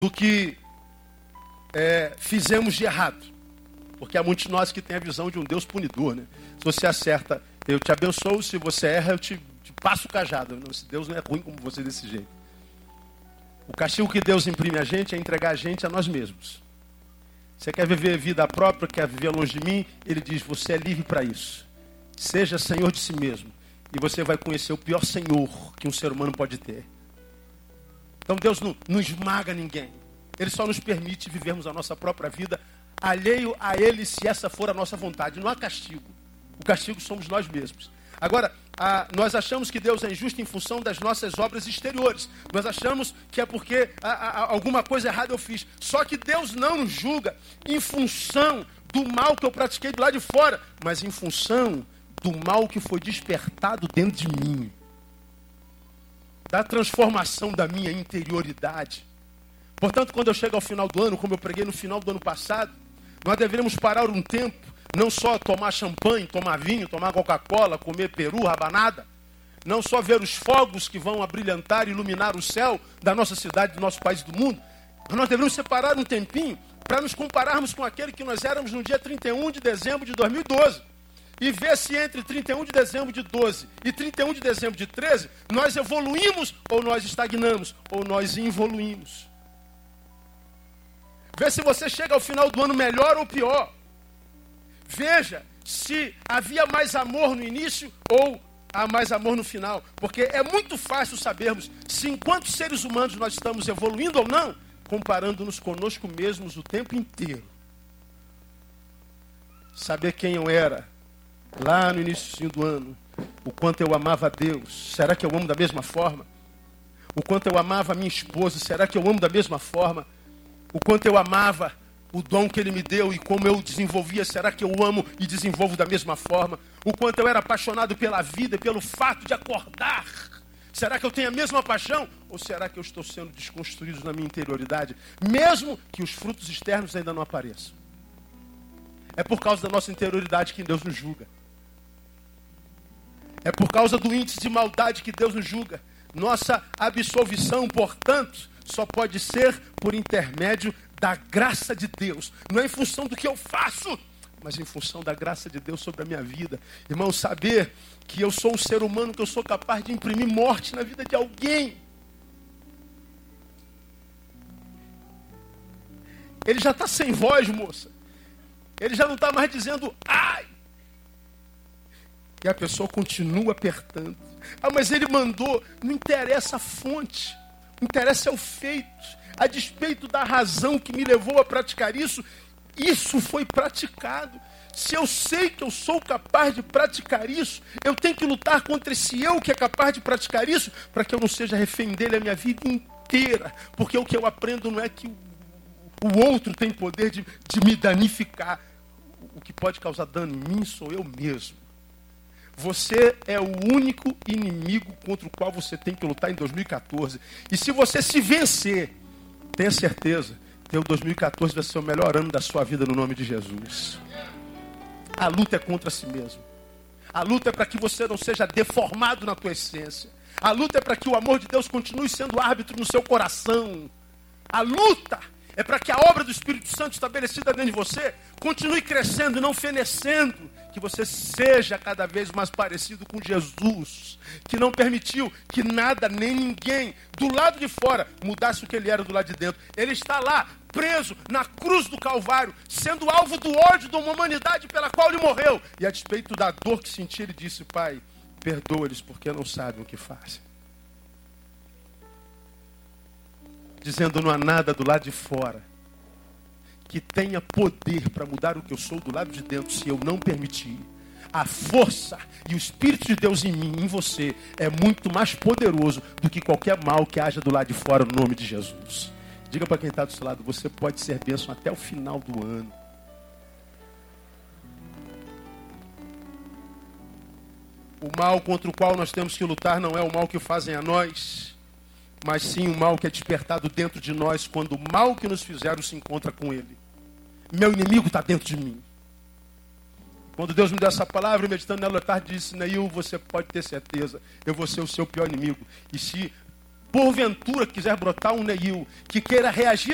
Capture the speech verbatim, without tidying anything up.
do que é, fizemos de errado. Porque há muitos de nós que têm a visão de um Deus punidor, né? Se você acerta, eu te abençoo. Se você erra, eu te, te passo o cajado. Não, esse Deus não é ruim como você desse jeito. O castigo que Deus imprime a gente é entregar a gente a nós mesmos. Você quer viver vida própria, quer viver longe de mim? Ele diz, você é livre para isso. Seja senhor de si mesmo. E você vai conhecer o pior senhor que um ser humano pode ter. Então Deus não, não esmaga ninguém. Ele só nos permite vivermos a nossa própria vida alheio a Ele, se essa for a nossa vontade. Não há castigo. O castigo somos nós mesmos. Agora, a, nós achamos que Deus é injusto em função das nossas obras exteriores. Nós achamos que é porque a, a, alguma coisa errada eu fiz. Só que Deus não nos julga em função do mal que eu pratiquei do lado de fora, mas em função do mal que foi despertado dentro de mim. Da transformação da minha interioridade. Portanto, quando eu chego ao final do ano, como eu preguei no final do ano passado, nós deveríamos parar um tempo, não só tomar champanhe, tomar vinho, tomar Coca-Cola, comer peru, rabanada, não só ver os fogos que vão abrilhantar e iluminar o céu da nossa cidade, do nosso país e do mundo, mas nós deveríamos separar um tempinho para nos compararmos com aquele que nós éramos no dia trinta e um de dezembro de dois mil e doze. E ver se entre trinta e um de dezembro de doze e trinta e um de dezembro de treze, nós evoluímos ou nós estagnamos, ou nós involuímos. Ver se você chega ao final do ano melhor ou pior. Veja se havia mais amor no início ou há mais amor no final. Porque é muito fácil sabermos se enquanto seres humanos nós estamos evoluindo ou não, comparando-nos conosco mesmos o tempo inteiro. Saber quem eu era lá no início do ano, o quanto eu amava a Deus, será que eu amo da mesma forma? O quanto eu amava a minha esposa, será que eu amo da mesma forma? O quanto eu amava o dom que Ele me deu e como eu desenvolvia, será que eu amo e desenvolvo da mesma forma? O quanto eu era apaixonado pela vida e pelo fato de acordar, será que eu tenho a mesma paixão? Ou será que eu estou sendo desconstruído na minha interioridade, mesmo que os frutos externos ainda não apareçam? É por causa da nossa interioridade que Deus nos julga. É por causa do índice de maldade que Deus nos julga. Nossa absolvição, portanto, só pode ser por intermédio da graça de Deus. Não é em função do que eu faço, mas em função da graça de Deus sobre a minha vida. Irmão, saber que eu sou um ser humano, que eu sou capaz de imprimir morte na vida de alguém. Ele já está sem voz, moça. Ele já não está mais dizendo, ai. E a pessoa continua apertando. Ah, mas ele mandou. Não interessa a fonte. Interessa é o feito. A despeito da razão que me levou a praticar isso, isso foi praticado. Se eu sei que eu sou capaz de praticar isso, eu tenho que lutar contra esse eu que é capaz de praticar isso, para que eu não seja refém dele a minha vida inteira. Porque o que eu aprendo não é que o outro tem poder de, de me danificar. O que pode causar dano em mim sou eu mesmo. Você é o único inimigo contra o qual você tem que lutar em dois mil e quatorze. E se você se vencer, tenha certeza, teu dois mil e quatorze vai ser o melhor ano da sua vida no nome de Jesus. A luta é contra si mesmo. A luta é para que você não seja deformado na tua essência. A luta é para que o amor de Deus continue sendo árbitro no seu coração. A luta é para que a obra do Espírito Santo estabelecida dentro de você continue crescendo e não fenecendo. Que você seja cada vez mais parecido com Jesus, que não permitiu que nada nem ninguém do lado de fora mudasse o que ele era do lado de dentro. Ele está lá, preso na cruz do Calvário, sendo alvo do ódio de uma humanidade pela qual ele morreu. E a despeito da dor que sentia, ele disse, Pai, perdoa-lhes porque não sabem o que fazem. Dizendo, não há nada do lado de fora que tenha poder para mudar o que eu sou do lado de dentro, se eu não permitir. A força e o Espírito de Deus em mim, em você, é muito mais poderoso do que qualquer mal que haja do lado de fora, no nome de Jesus. Diga para quem está do seu lado, você pode ser bênção até o final do ano. O mal contra o qual nós temos que lutar não é o mal que fazem a nós, mas sim o mal que é despertado dentro de nós quando o mal que nos fizeram se encontra com ele. Meu inimigo está dentro de mim. Quando Deus me deu essa palavra, meditando nela à tarde, disse, Neil, você pode ter certeza, eu vou ser o seu pior inimigo. E se porventura quiser brotar um Neil que queira reagir